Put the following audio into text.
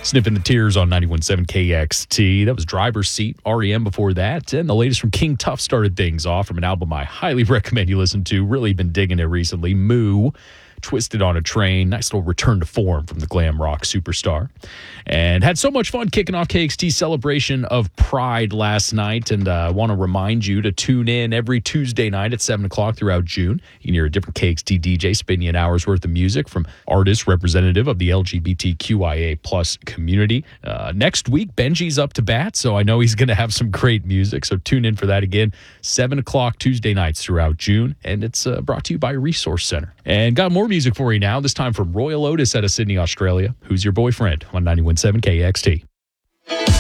Sniffing the Tears on 91.7 KXT. That was Driver's Seat, REM before that. And the latest from King Tuff started things off from an album I highly recommend you listen to. Really been digging it recently. Moo, Twisted on a Train. Nice little return to form from the glam rock superstar. And had so much fun kicking off KXT's celebration of Pride last night. And I want to remind you to tune in every Tuesday night at 7 o'clock throughout June. You can hear a different KXT DJ spinning you an hour's worth of music from artists representative of the LGBTQIA plus community. Next week, Benji's up to bat, so I know he's going to have some great music. So tune in for that again, 7 o'clock Tuesday nights throughout June. And it's brought to you by Resource Center. And got more music for you now, this time from Royal Otis out of Sydney, Australia. Who's Your Boyfriend on 91.7 KXT.